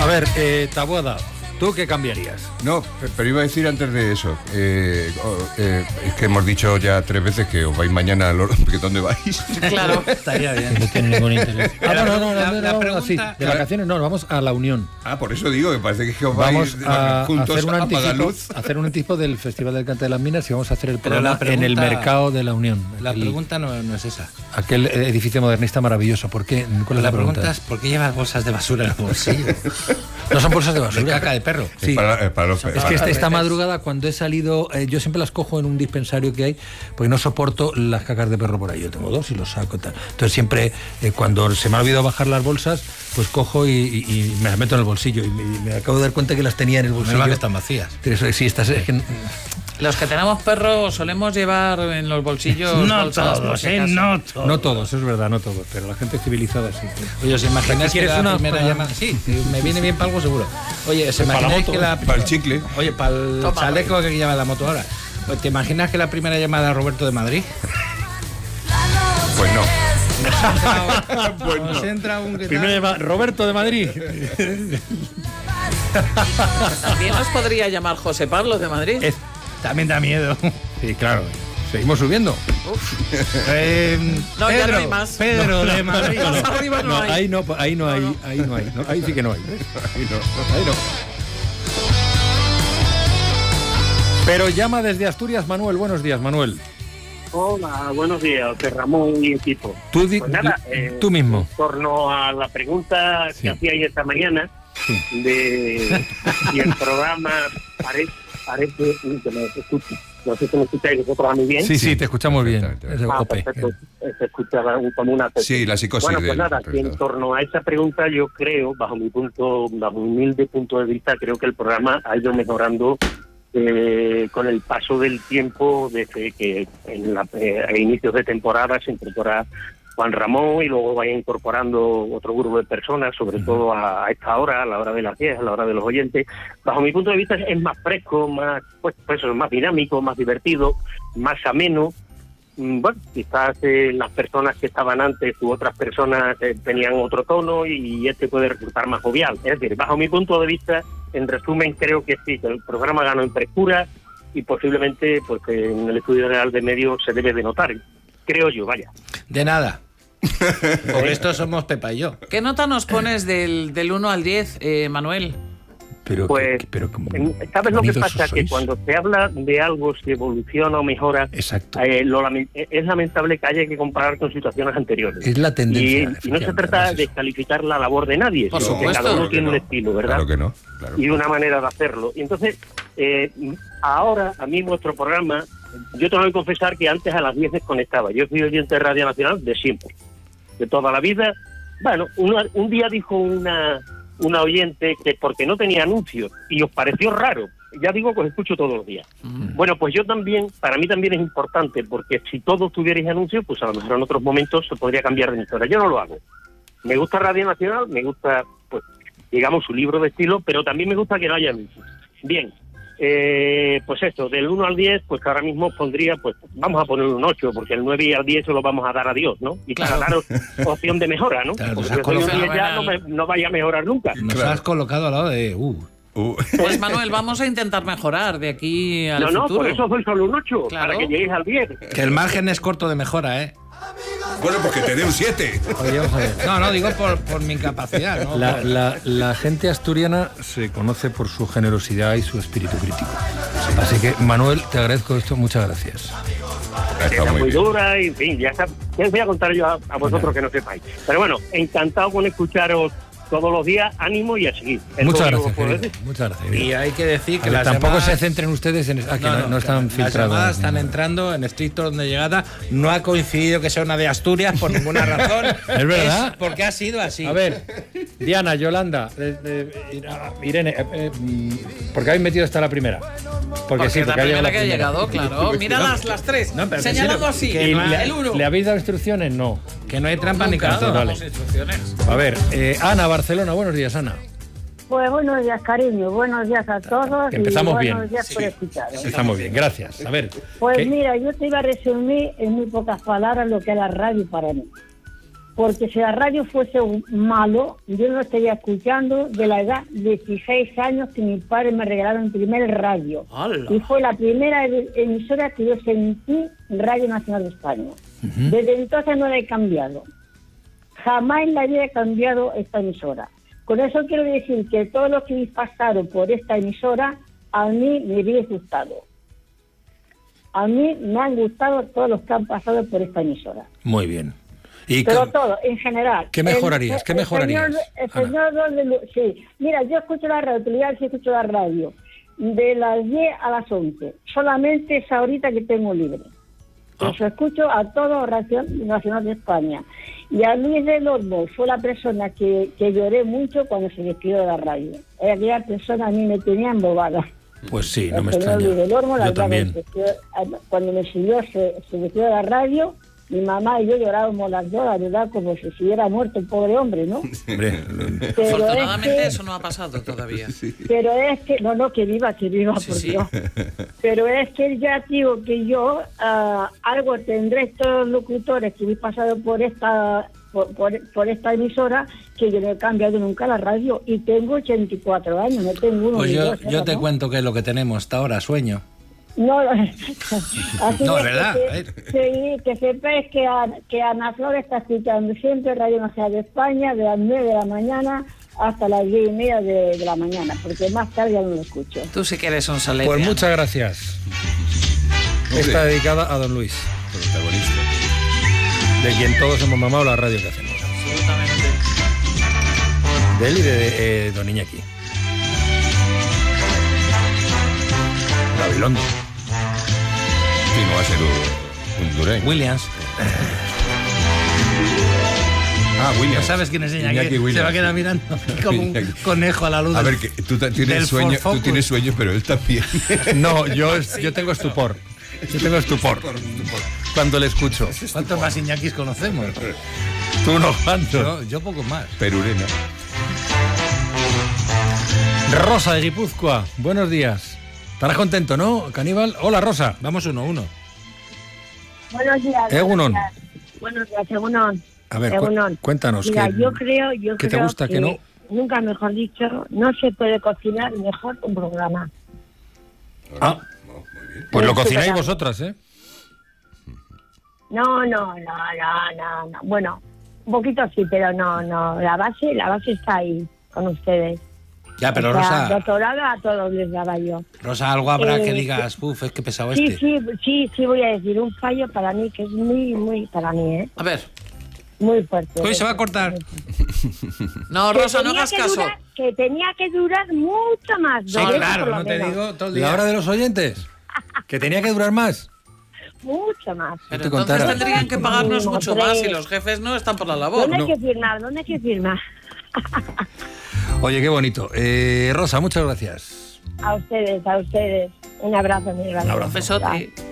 ver, Taboada, ¿tú qué cambiarías? No, pero iba a decir antes de eso, es que hemos dicho ya 3 veces que os vais mañana al porque ¿dónde vais? Claro, estaría bien. No tiene ningún interés. La pregunta, sí, de vacaciones no, vamos a la Unión. Por eso digo, me parece que os Vamos vais a juntos hacer un anticipo del Festival del Cante de las Minas y vamos a hacer el programa en el mercado de la Unión. La pregunta no es esa. Aquel edificio modernista maravilloso. ¿Por qué? ¿Cuál es la pregunta? Es ¿por qué llevas bolsas de basura en el bolsillo? No son bolsas de basura. De caca de perro. Sí. Para los Es que esta madrugada, cuando he salido, yo siempre las cojo en un dispensario que hay, porque no soporto las cacas de perro por ahí. Yo tengo 2 y los saco. Tal. Entonces siempre, cuando se me ha olvidado bajar las bolsas, pues cojo y me las meto en el bolsillo. Y me acabo de dar cuenta que las tenía en el bolsillo. Que están vacías. Sí, estas es que... Los que tenemos perros solemos llevar en los bolsillos bolsas, no todos, es verdad, no todos, pero la gente civilizada sí. Oye, ¿os imagináis que la primera para... llamada? Sí, me viene bien para algo seguro. Oye, ¿se imagináis que para el chicle? Oye, para el chaleco que lleva la moto ahora. ¿Te imaginas que la primera llamada a Roberto de Madrid? Pues no. Nos entra un primera llamada, Roberto de Madrid. También nos podría llamar José Pablo de Madrid. También da miedo. Sí, claro. Seguimos subiendo. No, Pedro, ya no hay más. Pedro de Madrid. Más arriba no hay. Ahí no hay. Ahí sí que no hay. Ahí no. Pero llama desde Asturias Manuel. Buenos días, Manuel. Hola, buenos días, Ramón y equipo. Tú mismo. En torno a la pregunta que hacíais esta mañana, de si el programa parece que me escucha. No sé si me escucháis vosotros a mí bien. Sí, te escuchamos bien. Perfecto. Se escucha como una... Sí, la psicosis. Bueno, pues nada, que en torno a esa pregunta yo creo, bajo mi humilde punto de vista, creo que el programa ha ido mejorando con el paso del tiempo, desde que a inicios de temporada se incorpora Juan Ramón y luego vaya incorporando otro grupo de personas, sobre todo a esta hora, a la hora de las 10, a la hora de los oyentes. Bajo mi punto de vista es más fresco, más más dinámico, más divertido, más ameno. Bueno, quizás las personas que estaban antes u otras personas tenían otro tono y este puede resultar más jovial. Es decir, bajo mi punto de vista, en resumen, creo que sí, que el programa ganó en frescura y posiblemente pues en el Estudio General de Medios se debe de notar. Creo yo, vaya. De nada. Por esto somos Pepa y yo. ¿Qué nota nos pones del 1 al 10, Manuel? Pues, ¿sabes lo que pasa? Que cuando se habla de algo, si evoluciona o mejora, es lamentable que haya que comparar con situaciones anteriores. Es la tendencia. Y no se trata de descalificar la labor de nadie, por sino que cada uno tiene un estilo, ¿verdad? Claro que no. Claro. Y una manera de hacerlo. Y entonces, ahora, a mí vuestro programa, yo tengo que confesar que antes a las 10 desconectaba. Yo fui oyente de Radio Nacional de siempre, de toda la vida. Bueno, un día dijo una oyente que porque no tenía anuncios y os pareció raro, ya digo que os escucho todos los días. Bueno, pues yo también, para mí también es importante, porque si todos tuvierais anuncios, pues a lo mejor en otros momentos se podría cambiar de emisora. Yo no lo hago. Me gusta Radio Nacional, me gusta, pues, digamos, su libro de estilo, pero también me gusta que no haya anuncios. Bien, pues esto, del 1 al 10, pues ahora mismo pondría, pues vamos a poner un 8, porque el 9 y al 10 se lo vamos a dar a Dios, ¿no? Y para daros opción de mejora, ¿no? Claro, porque si soy un 10 ya no vaya a mejorar nunca. Nos has colocado al lado de... Pues Manuel, vamos a intentar mejorar de aquí al futuro. No, por eso soy solo un 8, claro, para que lleguéis al 10. Que el margen es corto de mejora, ¿eh? Bueno, porque te dé un 7. Oye, vamos a ver. No, digo por mi incapacidad, ¿no? La gente asturiana se conoce por su generosidad y su espíritu crítico. Así que, Manuel, te agradezco esto. Muchas gracias. Está muy dura y, en fin, ya está. ¿Qué os voy a contar yo a vosotros que no sepáis? Pero bueno, encantado con escucharos todos los días, ánimo y a seguir. Muchas gracias. Muchas gracias. Y hay que decir que las tampoco llamadas... se centren ustedes en... que no están filtradas. Las llamadas están entrando en estricto orden de llegada. No ha coincidido que sea una de Asturias por ninguna razón. ¿Es verdad? Porque ha sido así. A ver, Diana, Yolanda, Irene, ¿por qué habéis metido esta la primera? Porque sí, porque la primera que ha llegado, claro. Mira las tres, señalando así. El 1. ¿Le habéis dado instrucciones? No. Que no hay trampa ni cartón. Vale. A ver, Ana, Barcelona, buenos días, Ana. Pues buenos días, cariño, buenos días a todos. Empezamos y bien. Buenos días por escuchar. Empezamos bien, gracias. A ver. Pues mira, yo te iba a resumir en muy pocas palabras lo que es la radio para mí. porque si la radio fuese malo, yo no lo estaría escuchando de la edad de 16 años que mi padre me regalaron el primer radio. ¡Hala! Y fue la primera emisora que yo sentí, Radio Nacional de España. Desde entonces no la he cambiado. Jamás en la vida he cambiado esta emisora. Con eso quiero decir que todos los que habéis pasado por esta emisora, a mí me habéis gustado. A mí me han gustado todos los que han pasado por esta emisora. Muy bien. Pero todo, en general. ¿Qué mejorarías? ¿Qué mejorarías? Sí. Mira, yo escucho la radio, sí escucho la radio, de las 10 a las 11. Solamente es ahorita que tengo libre. Eso escucho a todo Radio Nacional de España. Y a Luis del Olmo fue la persona que lloré mucho cuando se despidió de la radio. Aquella persona a mí me tenía embobada. Pues sí, no me extraña. extraña. Luis del Olmo, Yo también. Cuando me siguió, se despidió de la radio. Mi mamá y yo llorábamos las dos, la verdad, como si se hubiera muerto el pobre hombre, ¿no? Hombre, Afortunadamente eso no ha pasado todavía. Pero es que, que viva, por Dios. Pero es que ya digo que yo algo tendré estos locutores que he pasado por esta emisora, que yo no he cambiado nunca la radio y tengo 84 años, no tengo uno. Pues yo te cuento que es lo que tenemos hasta ahora, sueño. No, así no, es verdad. Que sepáis que Ana Flor está escuchando siempre Radio Nacional de España de las 9 de la mañana hasta las 10:30 de la mañana, porque más tarde ya no lo escucho. Tú sí que eres un salete. Pues muchas gracias. Está dedicada a don Luis, protagonista, de quien todos hemos mamado la radio que hacemos. Absolutamente. De él y de don Iñaki. Gabilondo. Sí, no va a ser un Durén. Williams. Williams. ¿No sabes quién es Iñaki? Williams. Se va a quedar mirando como un conejo a la luz. A ver, que tú tienes sueño, pero él también. No, yo tengo estupor. Cuando le escucho. ¿Cuántos más Iñakis conocemos? Tú no, ¿cuántos? Yo poco más. Perurena. Rosa de Guipúzcoa, buenos días. Estarás contento, ¿no, Caníbal? Hola, Rosa. Vamos 1-1. Buenos días. Egunon. Buenos días, Egunon. A ver, Egunon. Cuéntanos. Mira, yo creo ¿qué te gusta, que no? Nunca, mejor dicho, no se puede cocinar mejor un programa. Pues lo cocináis vosotras, ¿eh? No. Bueno, un poquito sí, pero no. La base está ahí con ustedes. Ya, pero Rosa, Rosa... doctorada a todos les daba yo. Rosa, algo habrá que digas, es que pesado sí, Sí, voy a decir un fallo para mí que es muy para mí, ¿eh? A ver. Muy fuerte. Hoy se va a cortar. No, Rosa, no hagas caso. Que tenía que durar mucho más. Sí, claro, no te digo todo el día. ¿La hora de los oyentes? ¿Que tenía que durar más? Mucho más. Pero entonces tendrían que pagarnos mucho más y los jefes no están por la labor. ¿Dónde hay que firmar? Oye, qué bonito. Rosa, muchas gracias. A ustedes. Un abrazo, mi hermano. Un abrazo. Besote.